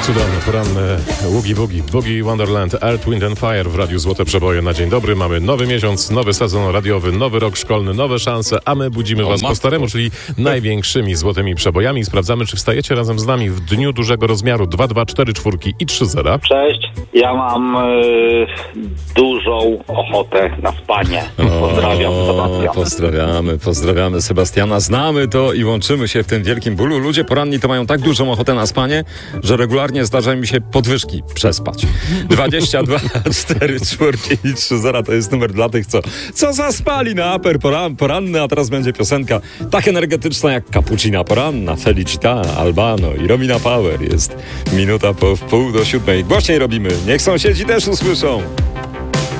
Cudowne, poranne Boogie Wonderland, Earth, Wind and Fire w Radiu Złote Przeboje na dzień dobry. Mamy nowy miesiąc, nowy sezon radiowy, nowy rok szkolny, nowe szanse, a my budzimy was po staremu, czyli największymi złotymi przebojami. Sprawdzamy, czy wstajecie razem z nami w dniu dużego rozmiaru 2, 2, 4, 4 i 3 zera. Cześć, ja mam dużą ochotę na spanie. Pozdrawiam, Sebastian. Pozdrawiamy Sebastiana. Znamy to i łączymy się w tym wielkim bólu. Ludzie poranni to mają tak dużą ochotę na spanie, że regularnie zdarzają mi się podwyżki przespać. 22, 4, 4 i 3 zera to jest numer dla tych, co zaspali na aper poranny, a teraz będzie piosenka tak energetyczna jak Cappuccina poranna, Felicita, Albano i Romina Power. Jest minuta po wpół do 7. Głośniej robimy, niech sąsiedzi też usłyszą.